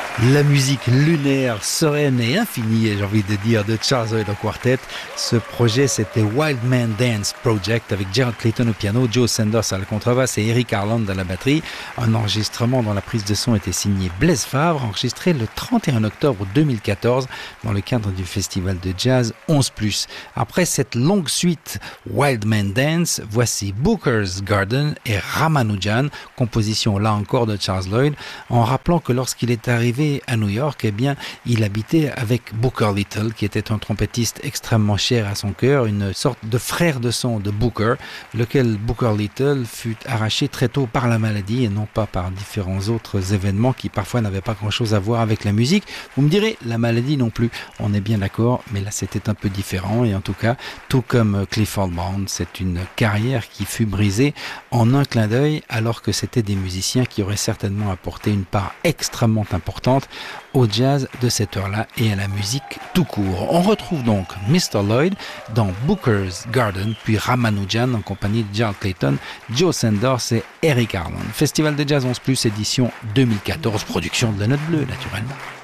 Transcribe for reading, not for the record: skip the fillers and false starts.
La musique lunaire, sereine et infinie, j'ai envie de dire, de Charles Lloyd Quartet. Ce projet, c'était Wild Man Dance Project avec Gerald Clayton au piano, Joe Sanders à la contrebasse et Eric Harland à la batterie. Un enregistrement dont la prise de son était signée Blaise Favre, enregistré le 31 octobre 2014 dans le cadre du festival de jazz 11+. Après cette longue suite Wild Man Dance, voici Booker's Garden et Ramanujan, composition là encore de Charles Lloyd, en rappelant que lorsqu'il est arrivé à New York, eh bien, il habitait avec Booker Little, qui était un trompettiste extrêmement cher à son cœur, une sorte de frère de son de Booker, lequel Booker Little fut arraché très tôt par la maladie et non pas par différents autres événements qui parfois n'avaient pas grand-chose à voir avec la musique. Vous me direz, la maladie non plus, on est bien d'accord, mais là c'était un peu différent et en tout cas, tout comme Clifford Brown, c'est une carrière qui fut brisée en un clin d'œil alors que c'était des musiciens qui auraient certainement apporté une part extrêmement importante au jazz de cette heure-là et à la musique tout court. On retrouve donc Mr. Lloyd dans Booker's Garden, puis Ramanujan en compagnie de Gerald Clayton, Joe Sanders et Eric Harland. Festival de Jazz 11+, édition 2014, production de la Note Bleue naturellement.